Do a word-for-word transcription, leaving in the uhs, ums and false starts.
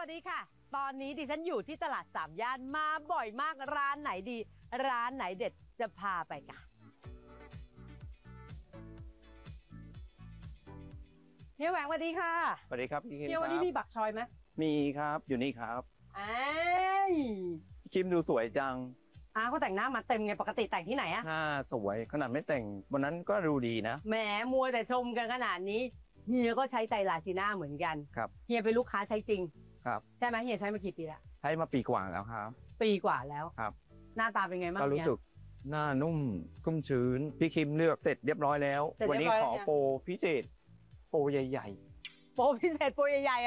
วัสดีค่ะตอนนี้ดิฉันอยู่ที่ตลาดสามย่านมาบ่อยมากร้านไหนดีร้านไหนเด็ดจะพาไปกันเฮียแหวงสวัสดีค่ะสวัสดีครับพี่คิมเฮียวันนี้มีบักชอยไหมมีครับอยู่นี่ครับไอ้พี่คิมดูสวยจังอ้าเขาแต่งหน้ามาเต็มไงปกติแต่งที่ไหนอะหน้าสวยขนาดไม่แต่งวันนั้นก็ดูดีนะแหมมัวแต่ชมกันขนาดนี้เฮียก็ใช้ไตรลาจีน่าเหมือนกันครับเฮียเป็นลูกค้าใช้จริงครับใช่ไหมเฮียใช้มากี่ปีละใช้มาปีกว่าแล้วครับปีกว่าแล้วครับหน้าตาเป็นไงบ้างก็รู้สึกหน้านุ่มชุ่มชื้นพี่คิมเลือกเสร็จเรียบร้อยแล้ววันนี้ขอโปรพิเศษโปรใหญ่ๆโปรพิเศษโปรใหญ่ๆ